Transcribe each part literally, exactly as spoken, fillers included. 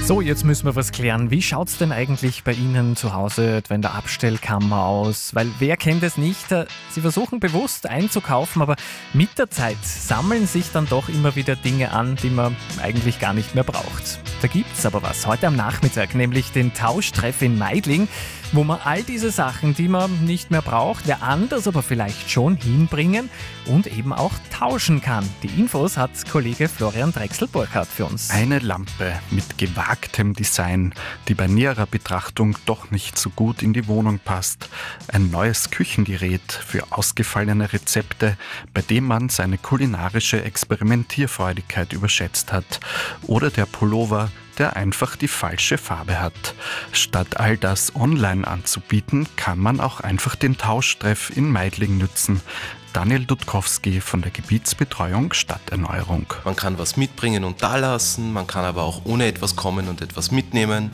So, jetzt müssen wir was klären. Wie schaut es denn eigentlich bei Ihnen zu Hause etwa in der Abstellkammer aus? Weil wer kennt es nicht? äh, Sie versuchen bewusst einzukaufen, aber mit der Zeit sammeln sich dann doch immer wieder Dinge an, die man eigentlich gar nicht mehr braucht. Da gibt's aber was. Heute am Nachmittag, nämlich den Tauschtreff in Meidling, wo man all diese Sachen, die man nicht mehr braucht, wer anders aber vielleicht schon, hinbringen und eben auch tauschen kann. Die Infos hat Kollege Florian Drechsel-Burkhardt für uns. Eine Lampe mit gewagtem Design, die bei näherer Betrachtung doch nicht so gut in die Wohnung passt. Ein neues Küchengerät für ausgefallene Rezepte, bei dem man seine kulinarische Experimentierfreudigkeit überschätzt hat. Oder der Pullover, der einfach die falsche Farbe hat. Statt all das online anzubieten, kann man auch einfach den Tauschtreff in Meidling nützen. Daniel Dudkowski von der Gebietsbetreuung Stadterneuerung. Man kann was mitbringen und da lassen, man kann aber auch ohne etwas kommen und etwas mitnehmen.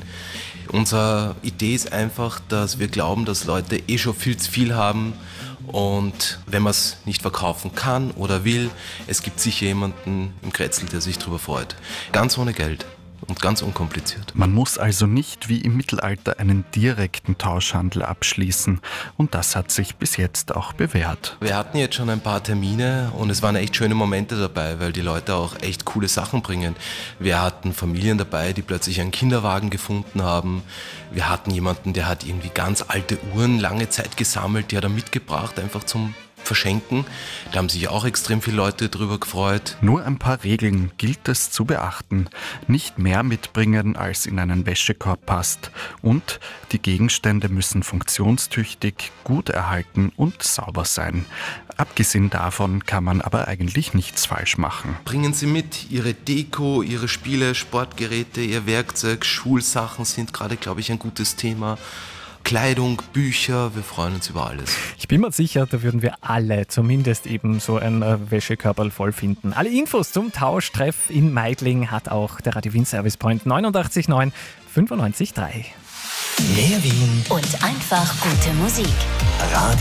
Unsere Idee ist einfach, dass wir glauben, dass Leute eh schon viel zu viel haben. Und wenn man es nicht verkaufen kann oder will, es gibt sicher jemanden im Kretzel, der sich darüber freut. Ganz ohne Geld. Und ganz unkompliziert. Man muss also nicht wie im Mittelalter einen direkten Tauschhandel abschließen. Und das hat sich bis jetzt auch bewährt. Wir hatten jetzt schon ein paar Termine und es waren echt schöne Momente dabei, weil die Leute auch echt coole Sachen bringen. Wir hatten Familien dabei, die plötzlich einen Kinderwagen gefunden haben. Wir hatten jemanden, der hat irgendwie ganz alte Uhren lange Zeit gesammelt, die hat er mitgebracht, einfach zum Verschenken. Da haben sich auch extrem viele Leute drüber gefreut. Nur ein paar Regeln gilt es zu beachten. Nicht mehr mitbringen, als in einen Wäschekorb passt. Und die Gegenstände müssen funktionstüchtig, gut erhalten und sauber sein. Abgesehen davon kann man aber eigentlich nichts falsch machen. Bringen Sie mit Ihre Deko, Ihre Spiele, Sportgeräte, Ihr Werkzeug, Schulsachen sind gerade, glaube ich, ein gutes Thema. Kleidung, Bücher, wir freuen uns über alles. Ich bin mir sicher, da würden wir alle zumindest eben so ein äh, Wäschekörperl voll finden. Alle Infos zum Tauschtreff in Meidling hat auch der Radio Wien Service Point neunundachtzig neun fünfundneunzig drei. Mehr Wien und einfach gute Musik. Radio